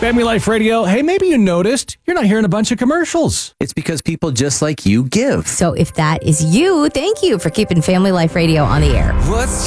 Family Life Radio. Hey, maybe you noticed you're not hearing a bunch of commercials. It's because people just like you give. So if that is you, thank you for keeping Family Life Radio on the air. What's